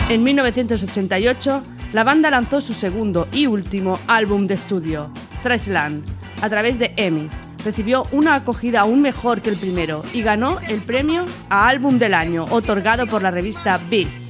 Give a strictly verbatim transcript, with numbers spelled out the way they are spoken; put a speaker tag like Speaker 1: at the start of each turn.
Speaker 1: En mil novecientos ochenta y ocho, la banda lanzó su segundo y último álbum de estudio, Trashland, a través de E M I. Recibió una acogida aún mejor que el primero y ganó el premio a Álbum del Año, otorgado por la revista Vice.